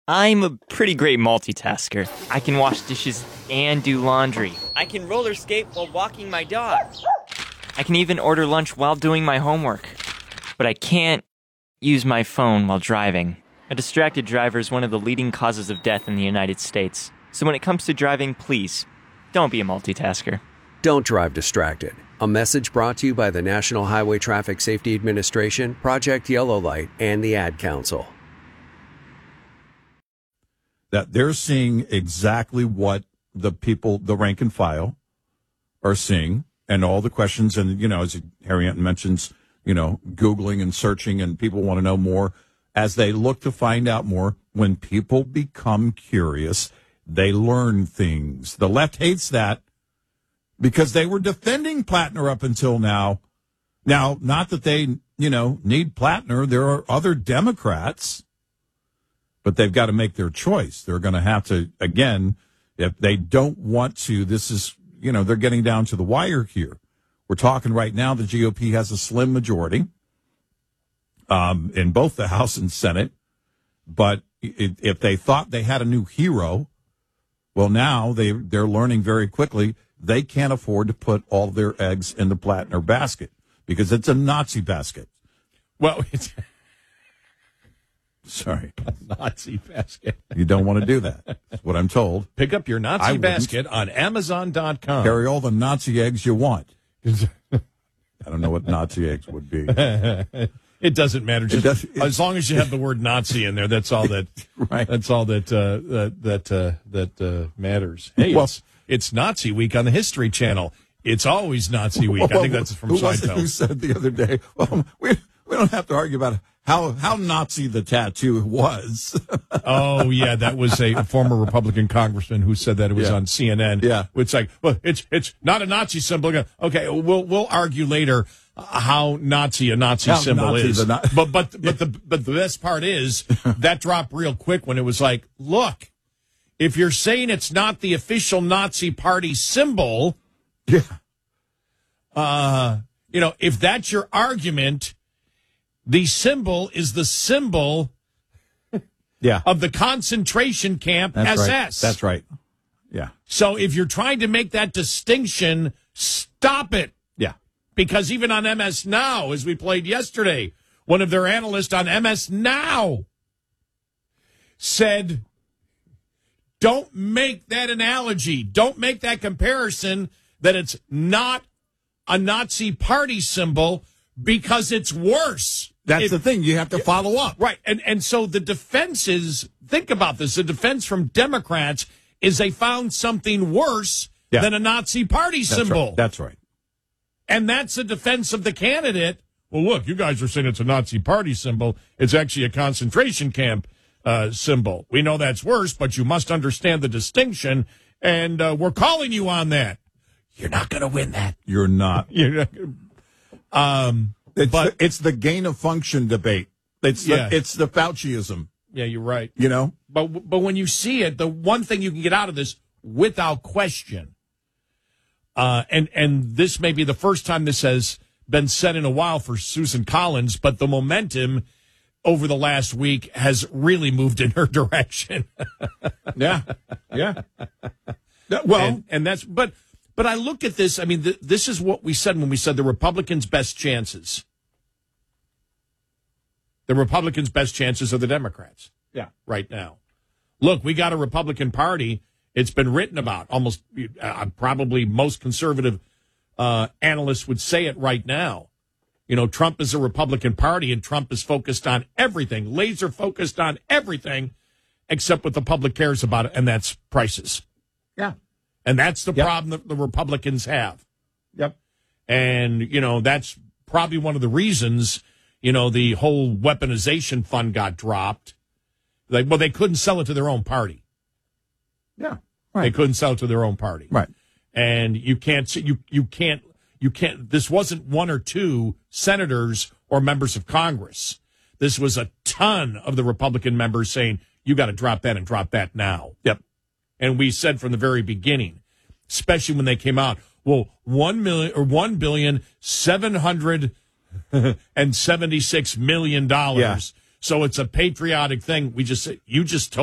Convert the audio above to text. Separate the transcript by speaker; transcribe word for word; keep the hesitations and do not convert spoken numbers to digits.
Speaker 1: I'm a pretty great multitasker. I can wash dishes and do laundry. I can roller skate while walking my dog. I can even order lunch while doing my homework. But I can't use my phone while driving. A distracted driver is one of the leading causes of death in the United States. So when it comes to driving, please, don't be a multitasker.
Speaker 2: Don't drive distracted. A message brought to you by the National Highway Traffic Safety Administration, Project Yellow Light, and the Ad Council.
Speaker 3: That they're seeing exactly what the people, the rank and file, are seeing, and all the questions. And, you know, as Harriet mentions, you know, Googling and searching, and people want to know more. As they look to find out more, when people become curious, they learn things. The left hates that because they were defending Plattner up until now. Now, not that they, you know, need Plattner. There are other Democrats. But they've got to make their choice. They're going to have to, again, if they don't want to, this is, you know, they're getting down to the wire here. We're talking right now, the G O P has a slim majority um, in both the House and Senate. But it, if they thought they had a new hero, well, now they, they're learning very quickly they can't afford to put all their eggs in the Plattner basket because it's a Nazi basket.
Speaker 4: Well, it's...
Speaker 3: Sorry.
Speaker 4: A Nazi basket.
Speaker 3: You don't want to do that. That's what I'm told.
Speaker 4: Pick up your Nazi
Speaker 3: I
Speaker 4: basket on Amazon dot com.
Speaker 3: Carry all the Nazi eggs you want. I don't know what Nazi eggs would be.
Speaker 4: It doesn't matter. Just,
Speaker 3: does, it,
Speaker 4: as long as you have the word Nazi in there, that's all that.
Speaker 3: Right.
Speaker 4: That's all that uh, that that uh, that uh, matters. Hey,
Speaker 3: well,
Speaker 4: it's, it's Nazi Week on the History Channel. It's always Nazi Week.
Speaker 3: Well,
Speaker 4: I think that's from
Speaker 3: who was it
Speaker 4: Seinfeld.
Speaker 3: who said the other day? Well, we we don't have to argue about how how Nazi the tattoo was.
Speaker 4: Oh yeah, that was a former Republican congressman who said that. It was
Speaker 3: yeah.
Speaker 4: on C N N.
Speaker 3: Yeah,
Speaker 4: it's like, well, it's it's not a Nazi symbol. Okay, we'll we'll argue later how Nazi a Nazi
Speaker 3: how
Speaker 4: symbol
Speaker 3: Nazi
Speaker 4: is.
Speaker 3: Na-
Speaker 4: but but but the but the best part is that dropped real quick when it was like, look, if you're saying it's not the official Nazi party symbol,
Speaker 3: yeah,
Speaker 4: uh, you know, if that's your argument. The symbol is the symbol
Speaker 3: yeah.
Speaker 4: of the concentration camp
Speaker 3: That's
Speaker 4: S S.
Speaker 3: Right. That's right. Yeah.
Speaker 4: So if you're trying to make that distinction, stop it.
Speaker 3: Yeah.
Speaker 4: Because even on M S Now, as we played yesterday, one of their analysts on M S Now said, don't make that analogy. Don't make that comparison that it's not a Nazi party symbol because it's worse.
Speaker 3: That's
Speaker 4: it,
Speaker 3: the thing. You have to follow up.
Speaker 4: Right. And and so the defense is, think about this, the defense from Democrats is they found something worse yeah. than a Nazi party
Speaker 3: that's
Speaker 4: symbol.
Speaker 3: Right. That's right.
Speaker 4: And that's the defense of the candidate. Well, look, you guys are saying it's a Nazi party symbol. It's actually a concentration camp uh, symbol. We know that's worse, but you must understand the distinction, and uh, we're calling you on that. You're not going to win that.
Speaker 3: You're not.
Speaker 4: You're not um,
Speaker 3: It's
Speaker 4: but
Speaker 3: the, it's the gain of function debate. It's the,
Speaker 4: yeah.
Speaker 3: it's the Fauciism.
Speaker 4: Yeah, you're right.
Speaker 3: You know?
Speaker 4: But but when you see it, the one thing you can get out of this without question, uh, and, and this may be the first time this has been said in a while for Susan Collins, but the momentum over the last week has really moved in her direction.
Speaker 3: yeah. Yeah. Well,
Speaker 4: and, and that's, but, But I look at this, I mean, th- this is what we said when we said the Republicans' best chances. The Republicans' best chances are the Democrats.
Speaker 3: Yeah.
Speaker 4: Right now. Look, we got a Republican Party. It's been written about. Almost, uh, probably most conservative uh, analysts would say it right now. You know, Trump is a Republican Party, and Trump is focused on everything, laser focused on everything, except what the public cares about, and that's prices.
Speaker 3: Yeah.
Speaker 4: And that's the
Speaker 3: yep.
Speaker 4: problem that the Republicans have.
Speaker 3: Yep.
Speaker 4: And, you know, that's probably one of the reasons, you know, the whole weaponization fund got dropped. Like, well, they couldn't sell it to their own party.
Speaker 3: Yeah.
Speaker 4: Right. They couldn't sell it to their own party.
Speaker 3: Right.
Speaker 4: And you can't, you, you can't, you can't, this wasn't one or two senators or members of Congress. This was a ton of the Republican members saying, you got to drop that and drop that now.
Speaker 3: Yep.
Speaker 4: And we said from the very beginning, especially when they came out, well, one million or one billion seven hundred and seventy-six million dollars.
Speaker 3: Yeah.
Speaker 4: So it's a patriotic thing. We just you just told